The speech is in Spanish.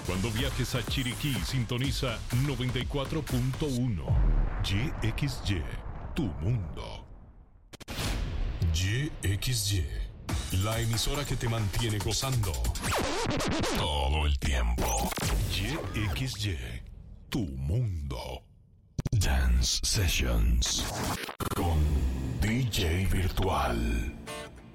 Cuando viajes a Chiriquí, sintoniza 94.1. YXY, tu mundo. YXY, la emisora que te mantiene gozando todo el tiempo. YXY, tu mundo. Dance Sessions con DJ Virtual.